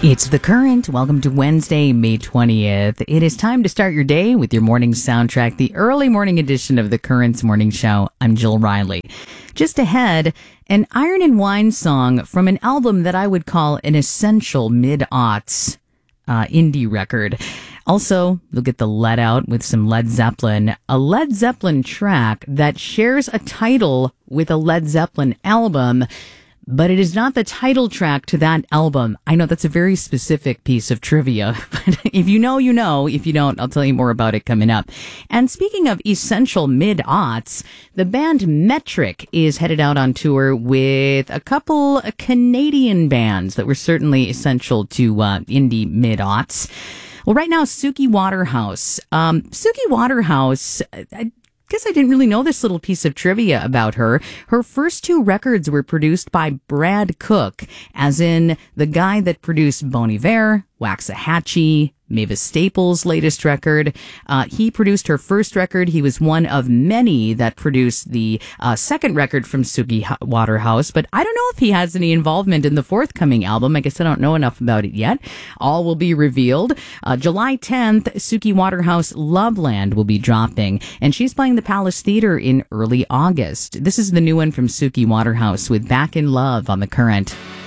It's The Current. Welcome to Wednesday, May 20th. It is time to start your day with your morning soundtrack, the early morning edition of The Current's Morning Show. I'm Jill Riley. Just ahead, an Iron and Wine song from an album that I would call an essential mid-aughts indie record. Also, you'll get the Let Out with some Led Zeppelin, a Led Zeppelin track that shares a title with a Led Zeppelin album, but it is not the title track to that album. I know that's a very specific piece of trivia, but if you know, you know. If you don't, I'll tell you more about it coming up. And speaking of essential mid-aughts, the band Metric is headed out on tour with a couple Canadian bands that were certainly essential to indie mid-aughts. Well, right now, Suki Waterhouse. Suki Waterhouse, I guess I didn't really know this little piece of trivia about her. Her first two records were produced by Brad Cook, as in the guy that produced Bon Iver, Waxahachie, Mavis Staples' latest record. He produced her first record. He was one of many that produced the second record from Suki Waterhouse, but I don't know if he has any involvement in the forthcoming album. I guess I don't know enough about it yet. All will be revealed. July 10th, Suki Waterhouse Loveland will be dropping, and she's playing the Palace Theatre in early August. This is the new one from Suki Waterhouse with Back in Love on The Current.